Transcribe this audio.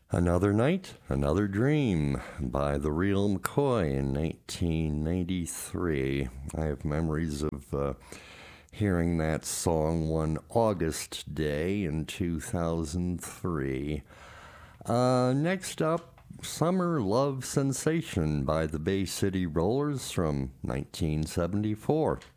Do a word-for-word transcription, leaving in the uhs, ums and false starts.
Another Night, Another Dream by The Real McCoy in nineteen ninety-three. I have memories of uh, hearing that song one August day in two thousand three. Uh, next up, Summer Love Sensation by the Bay City Rollers from nineteen seventy-four.